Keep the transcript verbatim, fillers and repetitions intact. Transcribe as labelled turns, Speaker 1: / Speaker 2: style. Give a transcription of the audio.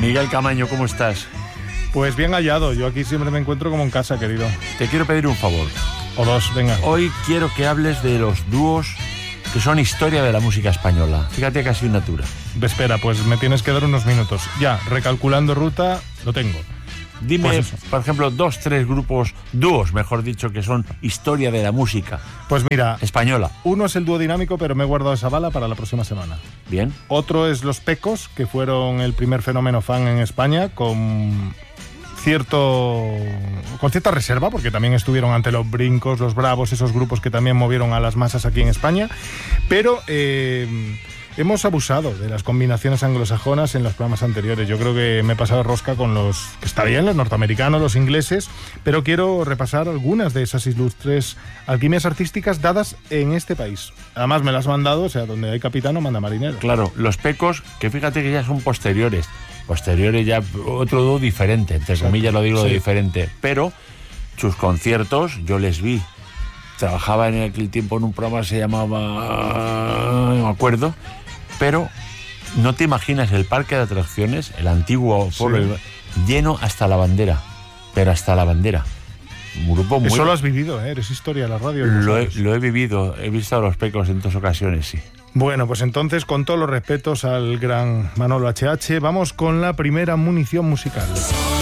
Speaker 1: Miguel Camaño, ¿cómo estás?
Speaker 2: Pues bien hallado, yo aquí siempre me encuentro como en casa, querido.
Speaker 1: Te quiero pedir un favor.
Speaker 2: O dos, venga.
Speaker 1: Hoy quiero que hables de los dúos que son historia de la música española. Fíjate que ha sido natura.
Speaker 2: Espera, pues me tienes que dar unos minutos. Ya, recalculando ruta, lo tengo.
Speaker 1: Dime,
Speaker 2: Pues
Speaker 1: por ejemplo, dos, tres grupos, dúos, mejor dicho, que son historia de la música
Speaker 2: Pues mira,
Speaker 1: española.
Speaker 2: uno es el dúo dinámico, pero me he guardado esa bala para la próxima semana.
Speaker 1: Bien.
Speaker 2: Otro es Los Pecos, que fueron el primer fenómeno fan en España, con cierto con cierta reserva, porque también estuvieron ante los Brincos, los Bravos, esos grupos que también movieron a las masas aquí en España, pero eh, hemos abusado de las combinaciones anglosajonas en los programas anteriores. Yo creo que me he pasado rosca con los, que está bien, los norteamericanos, los ingleses, pero quiero repasar algunas de esas ilustres alquimias artísticas dadas en este país. Además me las han mandado, o sea, donde hay capitano manda marinero.
Speaker 1: Claro, Los Pecos, que fíjate que ya son posteriores. Posteriores ya otro dúo diferente, entre comillas lo digo
Speaker 2: Sí.
Speaker 1: diferente, pero sus conciertos yo les vi. Trabajaba en aquel tiempo en un programa que se llamaba, no me acuerdo, pero no te imaginas el parque de atracciones, el antiguo foro,
Speaker 2: Sí.
Speaker 1: el- lleno hasta la bandera, pero hasta la bandera. Un grupo muy...
Speaker 2: Eso lo has vivido, ¿eh? Eres historia de la radio.
Speaker 1: lo, he,
Speaker 2: sabes.
Speaker 1: lo he vivido, he visto a Los Pecos en dos ocasiones, sí.
Speaker 2: Bueno, pues entonces, con todos los respetos al gran Manolo H H, vamos con la primera munición musical.